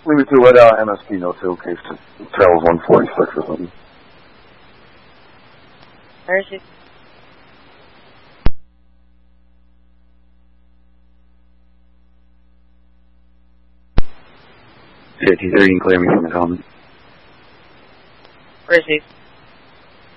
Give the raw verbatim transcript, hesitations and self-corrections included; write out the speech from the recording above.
Leave me to let uh, M S P know too, in case it tells one forty-six or something. Where is he? fifty-three, you can clear me from the helmet. Where is he?